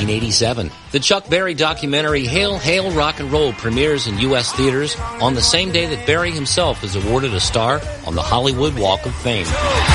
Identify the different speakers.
Speaker 1: 1987. The Chuck Berry documentary Hail, Hail, Rock and Roll premieres in U.S. theaters on the same day that Berry himself is awarded a star on the Hollywood Walk of Fame.